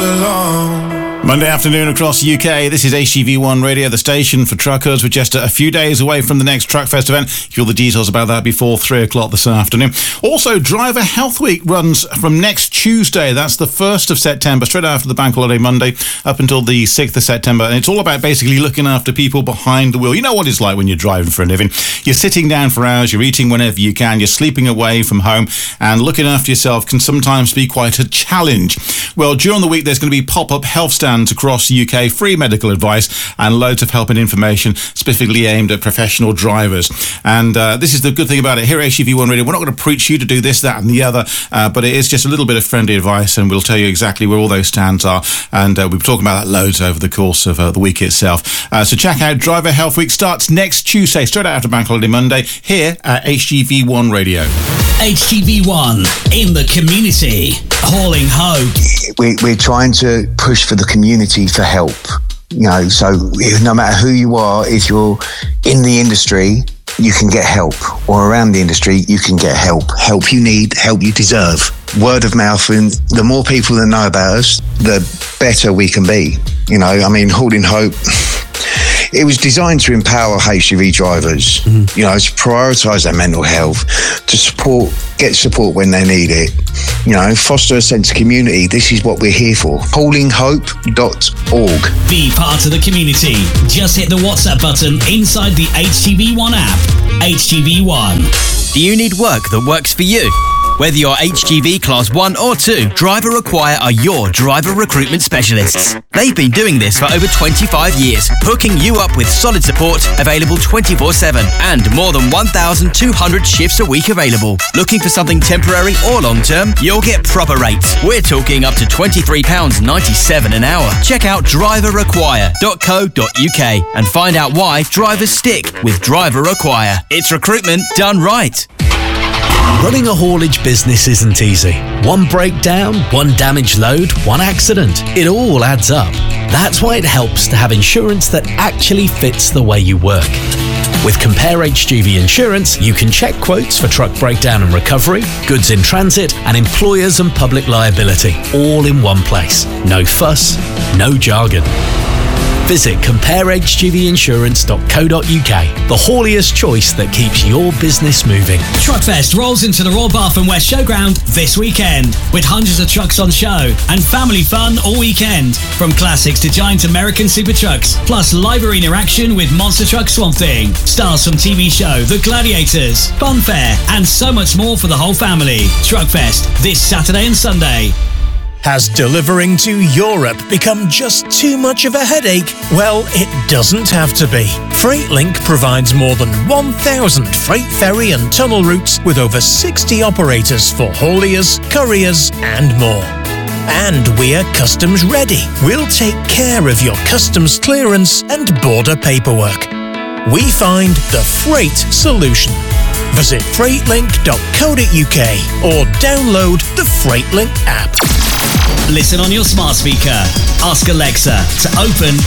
alone. Monday afternoon across the UK, this is HGV1 Radio, the station for truckers. We're just a few days away from the next Truckfest event. Give you all the details about that before 3 o'clock this afternoon. Also, Driver Health Week runs from next Tuesday. That's the 1st of September, straight after the Bank Holiday Monday, up until the 6th of September. And it's all about basically looking after people behind the wheel. You know what it's like when you're driving for a living. You're sitting down for hours, you're eating whenever you can, you're sleeping away from home, and looking after yourself can sometimes be quite a challenge. Well, during the week, there's going to be pop-up health stands across the UK, free medical advice and loads of help and information specifically aimed at professional drivers. And this is the good thing about it. Here at HGV1 Radio, we're not going to preach you to do this, that and the other, but it is just a little bit of friendly advice, and we'll tell you exactly where all those stands are. And we've been talking about that loads over the course of the week itself. So check out Driver Health Week. Starts next Tuesday, straight after Bank Holiday Monday, here at HGV1 Radio. HGV1 in the community, hauling hope. We're trying to push for the community for help. You know, so no matter who you are, if you're in the industry, you can get help, or around the industry, you can get help. Help you need, help you deserve. Word of mouth, and the more people that know about us, the better we can be. You know, I mean, Hauling Hope, it was designed to empower HGV drivers, you know, to prioritise their mental health, to get support when they need it, you know, foster a sense of community. This is what we're here for. HaulingHope.org. Be part of the community. Just hit the WhatsApp button inside the HGV1 app. HGV1. Do you need work that works for you? Whether you're HGV Class 1 or 2, Driver Require are your driver recruitment specialists. They've been doing this for over 25 years, hooking you up with solid support, available 24/7, and more than 1,200 shifts a week available. Looking for something temporary or long-term? You'll get proper rates. We're talking up to £23.97 an hour. Check out driverrequire.co.uk and find out why drivers stick with Driver Require. It's recruitment done right. Running a haulage business isn't easy. One breakdown, one damaged load, one accident. It all adds up. That's why it helps to have insurance that actually fits the way you work. With Compare HGV Insurance, you can check quotes for truck breakdown and recovery, goods in transit, and employers and public liability, all in one place. No fuss, no jargon. Visit comparehgvinsurance.co.uk, the hauliest choice that keeps your business moving. Truckfest rolls into the Royal Bath and West Showground this weekend, with hundreds of trucks on show and family fun all weekend, from classics to giant American super trucks, plus live arena action with Monster Truck Swamp Thing, stars from TV show The Gladiators, fun fair, and so much more for the whole family. Truckfest this Saturday and Sunday. Has delivering to Europe become just too much of a headache? Well, it doesn't have to be. FreightLink provides more than 1,000 freight ferry and tunnel routes with over 60 operators for hauliers, couriers and more. And we're customs ready. We'll take care of your customs clearance and border paperwork. We find the freight solution. Visit freightlink.co.uk or download the FreightLink app. Listen on your smart speaker. Ask Alexa to open